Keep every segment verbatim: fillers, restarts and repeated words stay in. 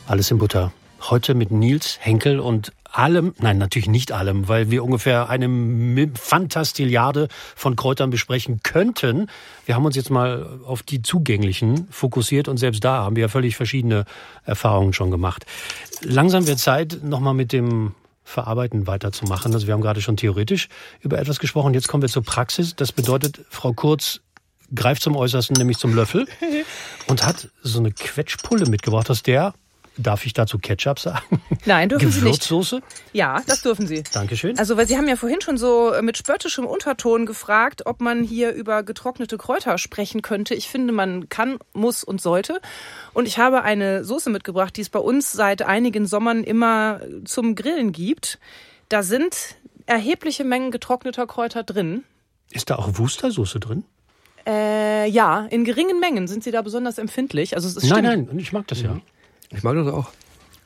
Alles in Butter. Heute mit Nils Henkel und allem, nein, natürlich nicht allem, weil wir ungefähr eine Fantastilliarde von Kräutern besprechen könnten. Wir haben uns jetzt mal auf die zugänglichen fokussiert und selbst da haben wir ja völlig verschiedene Erfahrungen schon gemacht. Langsam wird Zeit, nochmal mit dem Verarbeiten weiterzumachen. Also wir haben gerade schon theoretisch über etwas gesprochen. Jetzt kommen wir zur Praxis. Das bedeutet, Frau Kurz greift zum Äußersten, nämlich zum Löffel und hat so eine Quetschpulle mitgebracht, aus der, darf ich dazu Ketchup sagen? Nein, dürfen Sie nicht. Gewürzsoße? Ja, das dürfen Sie. Dankeschön. Also, weil Sie haben ja vorhin schon so mit spöttischem Unterton gefragt, ob man hier über getrocknete Kräuter sprechen könnte. Ich finde, man kann, muss und sollte. Und ich habe eine Soße mitgebracht, die es bei uns seit einigen Sommern immer zum Grillen gibt. Da sind erhebliche Mengen getrockneter Kräuter drin. Ist da auch Wustersoße drin? Äh, ja, in geringen Mengen sind Sie da besonders empfindlich. Also es ist Nein, stimmt. nein, ich mag das ja. Ich mag das auch.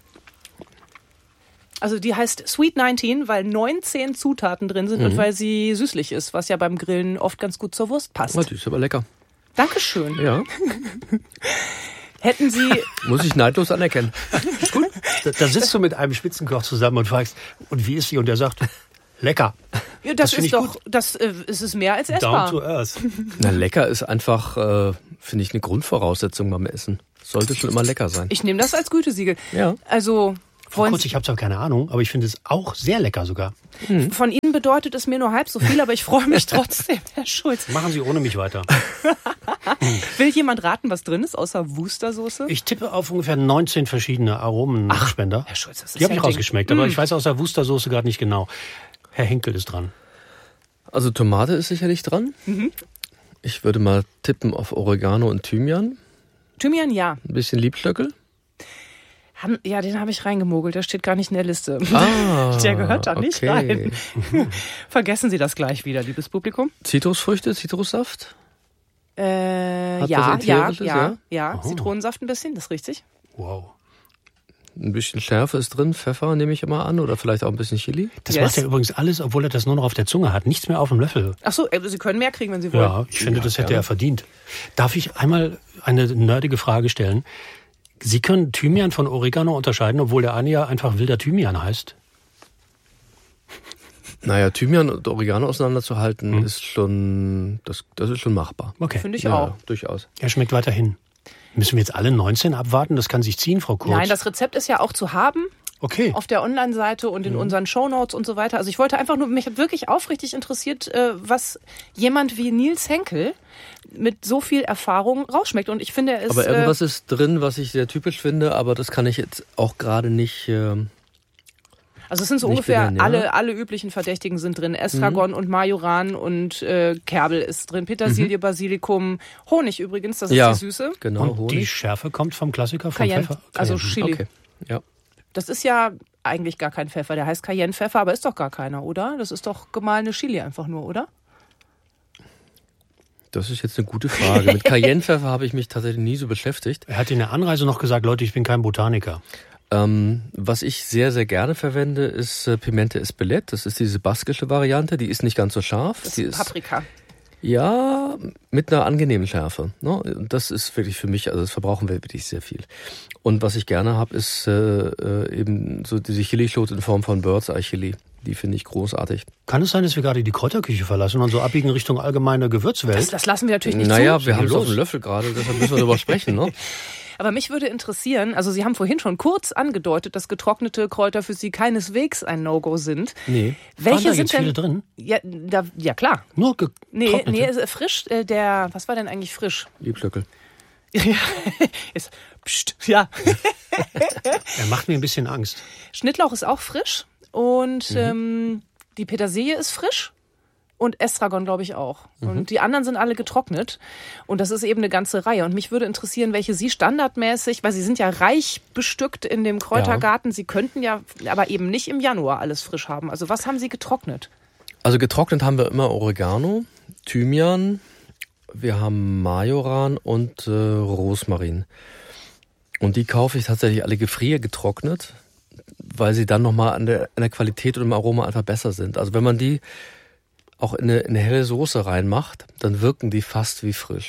Also die heißt Sweet neunzehn, weil neunzehn Zutaten drin sind mhm. und weil sie süßlich ist, was ja beim Grillen oft ganz gut zur Wurst passt. Oh, die ist aber lecker. Dankeschön. Ja. Hätten Sie... Muss ich neidlos anerkennen. Gut. Da, da sitzt du mit einem Spitzenkoch zusammen und fragst, und wie ist sie? Und der sagt, lecker. Ja, das, das ist ich doch, gut. das äh, ist es mehr als essbar. Down to earth. Na, lecker ist einfach, äh, finde ich, eine Grundvoraussetzung beim Essen. Sollte schon immer lecker sein. Ich nehme das als Gütesiegel. Ja. Also... Frau Kurz, ich habe zwar keine Ahnung, aber ich finde es auch sehr lecker sogar. Mhm. Von Ihnen bedeutet es mir nur halb so viel, aber ich freue mich trotzdem, Herr Schulz. Machen Sie ohne mich weiter. Will jemand raten, was drin ist, außer Wustersoße? Ich tippe auf ungefähr neunzehn verschiedene Aromen-Nachspender. Herr Schulz, das ist Die habe ja ich rausgeschmeckt, aber ich weiß aus der Wustersoße gerade nicht genau. Herr Henkel ist dran. Also Tomate ist sicherlich dran. Mhm. Ich würde mal tippen auf Oregano und Thymian. Thymian, ja. Ein bisschen Liebstöckel. Haben, ja, den habe ich reingemogelt, der steht gar nicht in der Liste. Ah, der gehört da nicht okay. rein. Vergessen Sie das gleich wieder, liebes Publikum. Zitrusfrüchte, Zitrussaft? Äh, Hat ja, was ja, Ätherisches, ja, ja? ja. Zitronensaft ein bisschen, das ist richtig. Wow. Ein bisschen Schärfe ist drin, Pfeffer nehme ich immer an oder vielleicht auch ein bisschen Chili. Das Yes. macht er übrigens alles, obwohl er das nur noch auf der Zunge hat. Nichts mehr auf dem Löffel. Ach so, Sie können mehr kriegen, wenn Sie wollen. Ja, ich finde, Ja, das hätte gerne. er verdient. Darf ich einmal eine nerdige Frage stellen? Sie können Thymian von Oregano unterscheiden, obwohl der eine ja einfach wilder Thymian heißt. Naja, Thymian und Oregano auseinanderzuhalten, Hm. ist schon, das, das ist schon machbar. Okay. Finde ich Ja, auch. durchaus. Er schmeckt weiterhin. Müssen wir jetzt alle neunzehn abwarten? Das kann sich ziehen, Frau Kurz. Nein, das Rezept ist ja auch zu haben. Okay. Auf der Online-Seite und in Mhm. unseren Shownotes und so weiter. Also ich wollte einfach nur, mich hat wirklich aufrichtig interessiert, äh, was jemand wie Nils Henkel mit so viel Erfahrung rausschmeckt. Und ich finde, er ist... Aber irgendwas äh, ist drin, was ich sehr typisch finde, aber das kann ich jetzt auch gerade nicht... Ähm, also es sind so nicht ungefähr benennen, ja. alle, alle üblichen Verdächtigen sind drin. Estragon und Majoran und äh, Kerbel ist drin. Petersilie, Basilikum, Honig übrigens, das ist ja, die Süße. genau, Und die Honig. Schärfe kommt vom Klassiker, vom Cayenne, Pfeffer? also Cayenne. Chili. Okay, ja. Das ist ja eigentlich gar kein Pfeffer. Der heißt Cayenne-Pfeffer, aber ist doch gar keiner, oder? Das ist doch gemahlene Chili einfach nur, oder? Das ist jetzt eine gute Frage. Mit Cayennepfeffer habe ich mich tatsächlich nie so beschäftigt. Er hat in der Anreise noch gesagt, Leute, ich bin kein Botaniker. Ähm, was ich sehr, sehr gerne verwende, ist äh, Pimente Espelette. Das ist diese baskische Variante. Die ist nicht ganz so scharf. Das die ist Paprika. Ja, mit einer angenehmen Schärfe. Ne? Das ist wirklich für mich, also das verbrauchen wir wirklich sehr viel. Und was ich gerne habe, ist äh, äh, eben so diese Chilischote in Form von Bird's Eye Chili. Die finde ich großartig. Kann es sein, dass wir gerade die Kräuterküche verlassen und so abbiegen Richtung allgemeine Gewürzwelt? Das, das lassen wir natürlich nicht Naja, zu. wir haben es los. auf dem Löffel gerade, deshalb müssen wir darüber sprechen. Ne? Aber mich würde interessieren, also Sie haben vorhin schon kurz angedeutet, dass getrocknete Kräuter für Sie keineswegs ein No-Go sind. Nee. Welche Waren da sind jetzt denn viele drin? Ja, da, ja klar. Nur Nee, getrocknete? nee, ist frisch, äh, der, was war denn eigentlich frisch? Liebstöckel. Ja, ist, pst, ja. Er macht mir ein bisschen Angst. Schnittlauch ist auch frisch und ähm, die Petersilie ist frisch und Estragon, glaube ich, auch. Und die anderen sind alle getrocknet und das ist eben eine ganze Reihe. Und mich würde interessieren, welche Sie standardmäßig, weil Sie sind ja reich bestückt in dem Kräutergarten, Sie könnten ja aber eben nicht im Januar alles frisch haben. Also was haben Sie getrocknet? Also getrocknet haben wir immer Oregano, Thymian, wir haben Majoran und äh, Rosmarin. Und die kaufe ich tatsächlich alle gefriergetrocknet, weil sie dann nochmal an der, an der Qualität und im Aroma einfach besser sind. Also wenn man die auch in eine, in eine helle Soße reinmacht, dann wirken die fast wie frisch.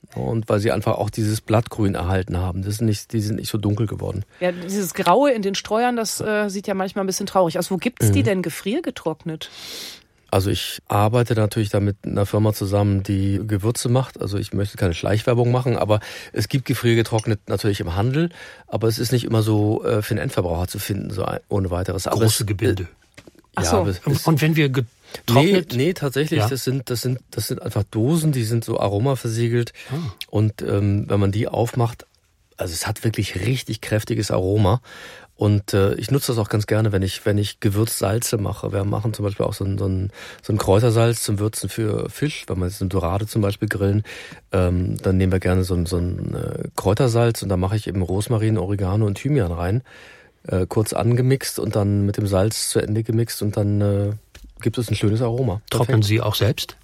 Und weil sie einfach auch dieses Blattgrün erhalten haben. Das sind nicht, die sind nicht so dunkel geworden. Ja, dieses Graue in den Streuern, das äh, sieht ja manchmal ein bisschen traurig aus. Wo gibt's mhm. die denn gefriergetrocknet? Also ich arbeite natürlich da mit einer Firma zusammen, die Gewürze macht. Also ich möchte keine Schleichwerbung machen, aber es gibt gefriergetrocknet natürlich im Handel. Aber es ist nicht immer so äh, für den Endverbraucher zu finden, so ohne weiteres. Aber große es, Gebilde. Äh, Ach ja, so. aber es, und wenn wir getrocknet... Nee, nee tatsächlich, ja. das sind das sind das sind einfach Dosen, die sind so aromaversiegelt. Ah. Und ähm, wenn man die aufmacht, also es hat wirklich richtig kräftiges Aroma. Und äh, ich nutze das auch ganz gerne, wenn ich wenn ich Gewürzsalze mache. Wir machen zum Beispiel auch so ein, so ein, so ein Kräutersalz zum Würzen für Fisch. Wenn wir jetzt eine Dorade zum Beispiel grillen, ähm, dann nehmen wir gerne so ein, so ein äh, Kräutersalz und da mache ich eben Rosmarin, Oregano und Thymian rein. Äh, kurz angemixt und dann mit dem Salz zu Ende gemixt und dann äh, gibt es ein schönes Aroma. Trocknen Sie auch selbst?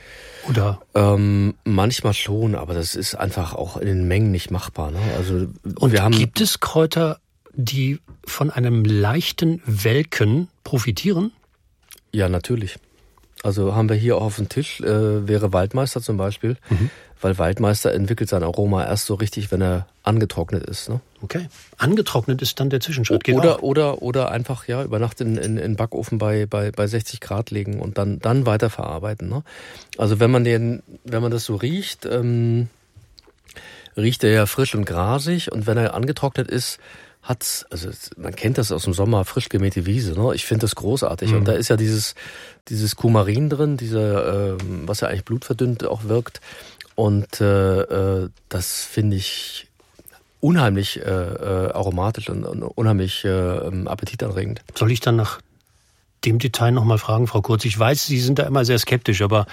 Oder? Ähm, manchmal schon, aber das ist einfach auch in den Mengen nicht machbar. Ne? Also und wir haben gibt es Kräuter, die von einem leichten Welken profitieren? Ja, natürlich. Also haben wir hier auch auf dem Tisch, äh, wäre Waldmeister zum Beispiel, mhm. weil Waldmeister entwickelt sein Aroma erst so richtig, wenn er angetrocknet ist. Ne? Okay. Angetrocknet ist dann der Zwischenschritt. Geht oder, auch. oder oder einfach ja über Nacht in in, in Backofen bei bei bei sechzig Grad legen und dann dann weiterverarbeiten. Ne? Also wenn man den, wenn man das so riecht, ähm, riecht er ja frisch und grasig und wenn er angetrocknet ist, hat's, also man kennt das aus dem Sommer, frisch gemähte Wiese, ne? Ich finde das großartig. Mhm. Und da ist ja dieses dieses Kumarin drin, dieser, äh, was ja eigentlich blutverdünnt auch wirkt. Und äh, äh, das finde ich unheimlich äh, äh, aromatisch und, und unheimlich äh, appetitanregend. Soll ich dann nach dem Detail nochmal fragen, Frau Kurz? Ich weiß, Sie sind da immer sehr skeptisch, aber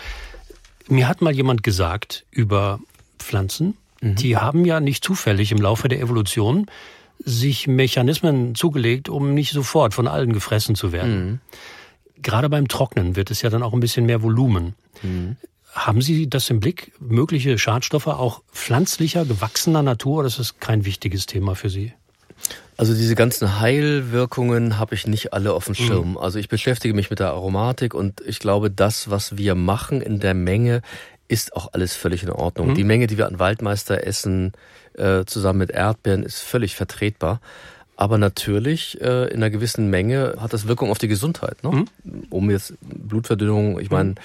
mir hat mal jemand gesagt über Pflanzen, mhm. die haben ja nicht zufällig im Laufe der Evolution sich Mechanismen zugelegt, um nicht sofort von allen gefressen zu werden. Mhm. Gerade beim Trocknen wird es ja dann auch ein bisschen mehr Volumen. Mhm. Haben Sie das im Blick? Mögliche Schadstoffe auch pflanzlicher, gewachsener Natur, oder ist das kein wichtiges Thema für Sie? Also diese ganzen Heilwirkungen habe ich nicht alle auf dem Schirm. Mhm. Also ich beschäftige mich mit der Aromatik und ich glaube, das, was wir machen in der Menge, ist auch alles völlig in Ordnung. Mhm. Die Menge, die wir an Waldmeister essen, äh, zusammen mit Erdbeeren, ist völlig vertretbar. Aber natürlich, äh, in einer gewissen Menge hat das Wirkung auf die Gesundheit. Ne? Mhm. Um jetzt Blutverdünnung, ich meine,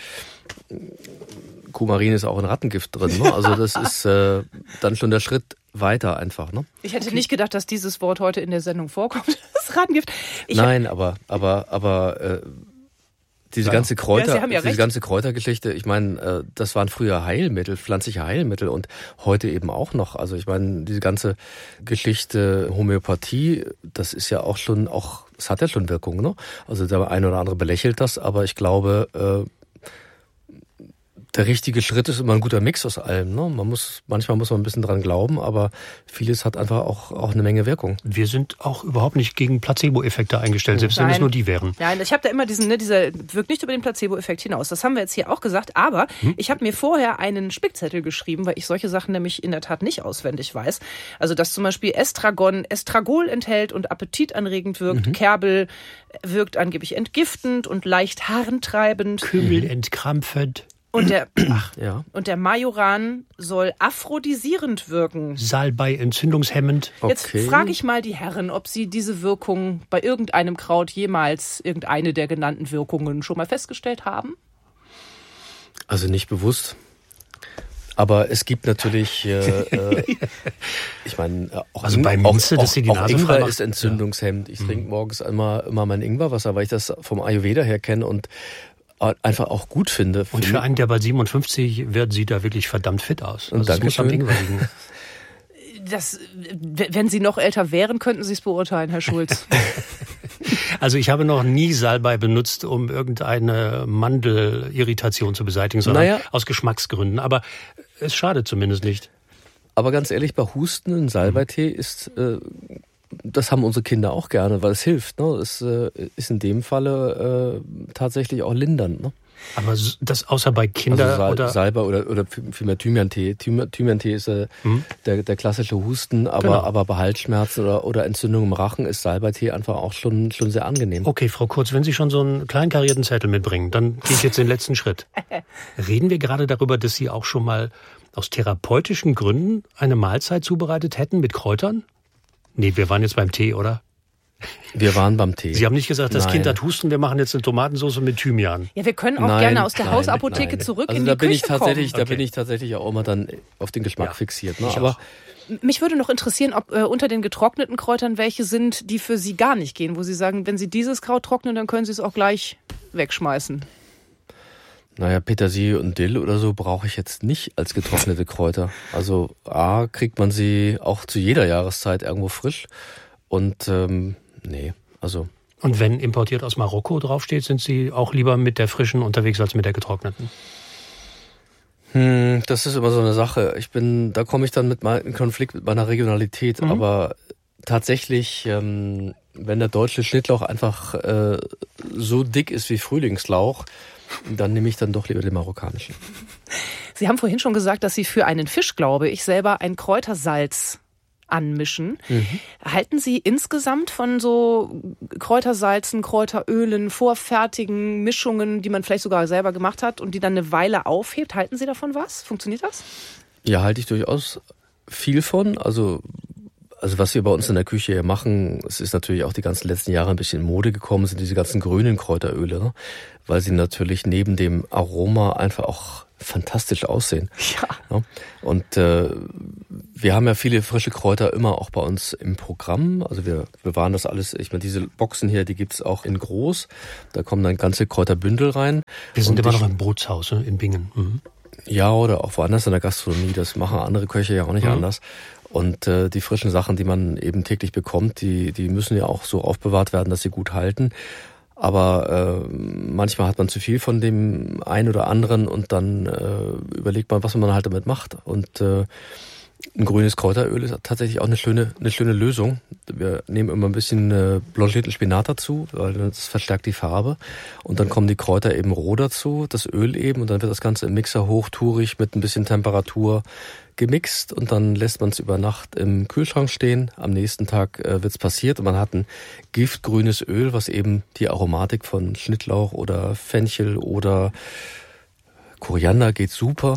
Kumarin ist auch in Rattengift drin. Ne? Also das ist äh, dann schon der Schritt weiter einfach. Ne? Ich hätte okay. nicht gedacht, dass dieses Wort heute in der Sendung vorkommt, das Rattengift. Ich Nein, aber, aber, aber äh, diese ganze Kräuter, ja, ja diese ganze Kräutergeschichte, ich meine, äh, das waren früher Heilmittel, pflanzliche Heilmittel und heute eben auch noch. Also ich meine, diese ganze Geschichte Homöopathie, das ist ja auch schon, auch, es hat ja schon Wirkung, ne? Also der eine oder andere belächelt das, aber ich glaube, äh, der richtige Schritt ist immer ein guter Mix aus allem. Ne? Man muss, manchmal muss man ein bisschen dran glauben, aber vieles hat einfach auch, auch eine Menge Wirkung. Wir sind auch überhaupt nicht gegen Placebo-Effekte eingestellt, selbst Nein. wenn es nur die wären. Nein, ich habe da immer diesen, ne, dieser wirkt nicht über den Placebo-Effekt hinaus. Das haben wir jetzt hier auch gesagt, aber hm? ich habe mir vorher einen Spickzettel geschrieben, weil ich solche Sachen nämlich in der Tat nicht auswendig weiß. Also dass zum Beispiel Estragon Estragol enthält und appetitanregend wirkt, mhm. Kerbel wirkt angeblich entgiftend und leicht harntreibend. Kümmel entkrampfend. Und der, ach, ja. und der Majoran soll aphrodisierend wirken. Salbei entzündungshemmend. Jetzt okay. frage ich mal die Herren, ob sie diese Wirkung bei irgendeinem Kraut jemals irgendeine der genannten Wirkungen schon mal festgestellt haben? Also nicht bewusst. Aber es gibt natürlich, äh, äh, ich meine, auch, also bei Minze, dass sie die Nase Ingwer macht. ist entzündungshemmend. Ich trinke morgens immer, immer mein Ingwerwasser, weil ich das vom Ayurveda her kenne und einfach auch gut finde. Und für einen, der bald siebenundfünfzig wird, sieht er wirklich verdammt fit aus. Und das muss am Ingwer liegen. Das, wenn Sie noch älter wären, könnten Sie es beurteilen, Herr Schulz. Also ich habe noch nie Salbei benutzt, um irgendeine Mandelirritation zu beseitigen, sondern naja. aus Geschmacksgründen. Aber es schadet zumindest nicht. Aber ganz ehrlich, bei Husten ein Salbeitee mhm. ist... Äh, das haben unsere Kinder auch gerne, weil es hilft. Ne? Es äh, ist in dem Falle äh, tatsächlich auch lindernd. Ne? Aber das außer bei Kindern also Sal- oder Salbei oder oder vielmehr Thymian-Tee. Thymian- Thymian-Tee ist äh, hm? der der klassische Husten, aber genau. aber bei Halsschmerzen oder oder Entzündung im Rachen ist Salbeitee einfach auch schon schon sehr angenehm. Okay, Frau Kurz, wenn Sie schon so einen kleinkarierten Zettel mitbringen, dann gehe ich jetzt den letzten Schritt. Reden wir gerade darüber, dass Sie auch schon mal aus therapeutischen Gründen eine Mahlzeit zubereitet hätten mit Kräutern? Nee, wir waren jetzt beim Tee, oder? Wir waren beim Tee. Sie haben nicht gesagt, das Nein. Kind hat Husten, wir machen jetzt eine Tomatensauce mit Thymian. Ja, wir können auch Nein, gerne aus der nein, Hausapotheke nein. zurück also in da die bin Küche ich tatsächlich, kommen. Da bin ich tatsächlich auch immer dann auf den Geschmack Ja, fixiert. Ne? ich Aber auch. Mich würde noch interessieren, ob äh, unter den getrockneten Kräutern welche sind, die für Sie gar nicht gehen, wo Sie sagen, wenn Sie dieses Kraut trocknen, dann können Sie es auch gleich wegschmeißen. naja, Petersilie und Dill oder so brauche ich jetzt nicht als getrocknete Kräuter. Also A, kriegt man sie auch zu jeder Jahreszeit irgendwo frisch. Und ähm, nee, also... Und wenn importiert aus Marokko draufsteht, sind Sie auch lieber mit der frischen unterwegs als mit der getrockneten? Hm, das ist immer so eine Sache. Ich bin, da komme ich dann mit mal in Konflikt mit meiner Regionalität. Mhm. Aber tatsächlich, ähm, wenn der deutsche Schnittlauch einfach äh, so dick ist wie Frühlingslauch, dann nehme ich dann doch lieber den marokkanischen. Sie haben vorhin schon gesagt, dass Sie für einen Fisch, glaube ich, selber ein Kräutersalz anmischen. Mhm. Halten Sie insgesamt von so Kräutersalzen, Kräuterölen, vorfertigen Mischungen, die man vielleicht sogar selber gemacht hat und die dann eine Weile aufhebt, halten Sie davon was? Funktioniert das? Ja, halte ich durchaus viel von. Also, also was wir bei uns in der Küche hier machen, es ist natürlich auch die ganzen letzten Jahre ein bisschen in Mode gekommen, sind diese ganzen grünen Kräuteröle, ne? Weil sie natürlich neben dem Aroma einfach auch fantastisch aussehen. Ja. Ja? Und äh, wir haben ja viele frische Kräuter immer auch bei uns im Programm. Also wir bewahren das alles. Ich meine, diese Boxen hier, die gibt's auch in groß. Da kommen dann ganze Kräuterbündel rein. Wir sind Und immer ich, noch im Bootshaus ne, in Bingen. Mhm. Ja, oder auch woanders in der Gastronomie. Das machen andere Köche ja auch nicht mhm. anders. Und äh, die frischen Sachen, die man eben täglich bekommt, die die müssen ja auch so aufbewahrt werden, dass sie gut halten. Aber äh, manchmal hat man zu viel von dem einen oder anderen und dann äh, überlegt man, was man halt damit macht. Und äh, ein grünes Kräuteröl ist tatsächlich auch eine schöne, eine schöne Lösung. Wir nehmen immer ein bisschen äh, blanchierten Spinat dazu, weil das verstärkt die Farbe. Und dann kommen die Kräuter eben roh dazu, das Öl eben, und dann wird das Ganze im Mixer hochtourig mit ein bisschen Temperatur gemixt und dann lässt man es über Nacht im Kühlschrank stehen. Am nächsten Tag äh, wird's passiert und man hat ein giftgrünes Öl, was eben die Aromatik von Schnittlauch oder Fenchel oder Koriander geht super,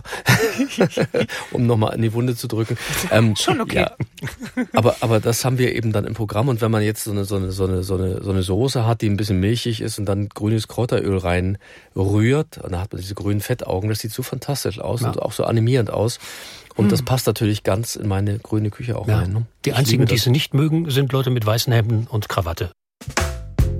um nochmal in die Wunde zu drücken. Ähm, Schon okay. Ja, aber, aber das haben wir eben dann im Programm. Und wenn man jetzt so eine, so eine, so eine, so eine, so eine Soße hat, die ein bisschen milchig ist und dann grünes Kräuteröl reinrührt, und dann hat man diese grünen Fettaugen, das sieht so fantastisch aus ja. und auch so animierend aus. Und hm. das passt natürlich ganz in meine grüne Küche auch ja. rein. Ne? Die Ich einzigen, liebe die es nicht mögen, sind Leute mit weißen Hemden und Krawatte.